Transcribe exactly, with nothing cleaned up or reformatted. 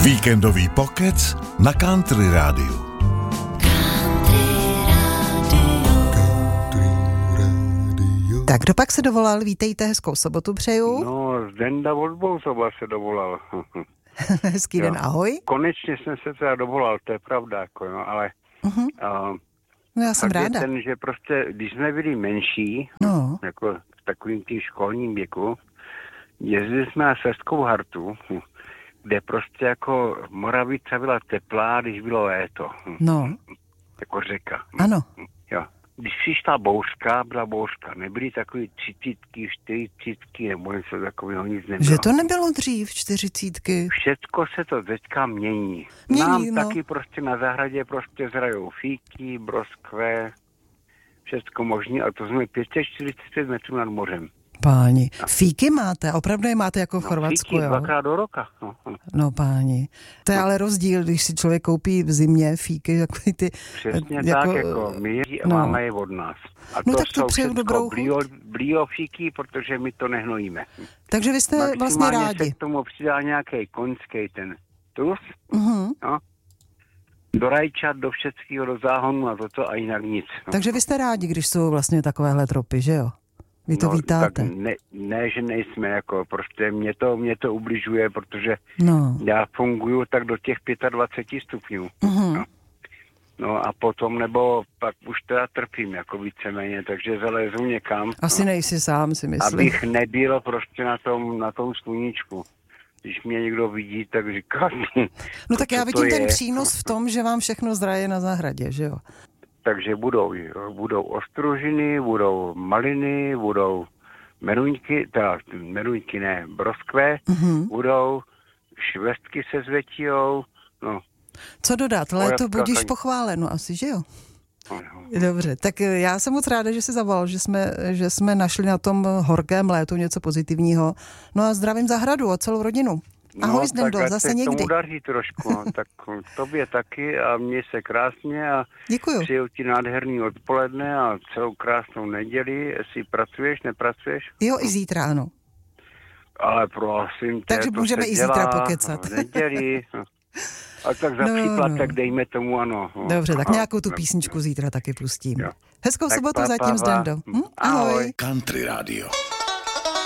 Víkendový pokec na Country Rádiu. Tak kdo pak se dovolal? Vítejte, hezkou sobotu přeju. No, Zdenda od Bousova se dovolal. Hezký den, ahoj. Konečně jsem se teda dovolal, to je pravda, jako, no, ale... Uh-huh. Uh, no já jsem ráda. ten, že prostě, když jsme byli menší, no. jako v takovým tím školním věku, jezdili jsme na Seskou Hartu, kde prostě jako Moravice byla teplá, když bylo léto. No. Jako řeka. Ano. Jo. Když přišla bouřka, byla bouřka. Nebyly takový třicítky, čtyřicítky, nebo něco takového, nic nebylo. Že to nebylo dřív, čtyřicítky. Všecko se to teďka mění. Mění, Nám no. taky prostě na zahradě prostě zrajou fíky, broskve, všecko možné, a to jsme pět set čtyřicet pět metrů nad mořem. Páni, fíky máte, opravdu je máte jako v no, Chorvatsku, fíky jo? dvakrát do roka. No, no páni, to je ale rozdíl, když si člověk koupí v zimě fíky, jako ty... Přesně jako, tak, jako my no. máme je od nás. A no to tak to jsou přeju dobrou blío, blío fíky, protože my to nehnojíme. Takže vy jste Maximálně vlastně rádi. se k tomu přidá nějaký koňský ten trus, uh-huh. no, do rajčat, do všeckého, do záhonu a toto a jinak nic. No. Takže vy jste rádi, když jsou vlastně takovéhle tropy, že jo? Vy to no, vítáte. Tak ne, ne, že nejsme, jako prostě mě to, mě to ubližuje, protože no. já funguju tak do těch dvacet pět stupňů. Uh-huh. No. no a potom, nebo pak už teda trpím, jako víceméně, takže zalezu někam. Asi no, nejsi sám, si myslím. Abych nebyl prostě na tom, na tom sluníčku. Když mě někdo vidí, tak říká... No tak já vidím ten je? přínos v tom, že vám všechno zraje na zahradě, že jo? Takže budou, budou ostružiny, budou maliny, budou meruňky, teda meruňky ne, broskve, uh-huh. budou švestky se zvětijou, no. Co dodat? Léto budíš pochváleno asi, že jo? Uh-huh. Dobře, tak já jsem moc ráda, že jsi zavolal, že jsme, že jsme našli na tom horkém létu něco pozitivního. No a zdravím zahradu a celou rodinu. Ahoj, no, Zdendo, tak zase se někdy. tomu daří trošku, no, tak tobě taky a mně se krásně a děkuju. Přeju ti nádherný odpoledne a celou krásnou neděli, jestli pracuješ, nepracuješ? Jo, i zítra, ano. Ale prosím tě, takže to můžeme se i dělá zítra pokecat. v neděli. A tak za no, příplatek no. dejme tomu, ano. Dobře, tak nějakou tu písničku zítra taky pustím. Jo. Hezkou tak sobotu pa, zatím, pa, Zdendo. Hm? Ahoj. Country Radio.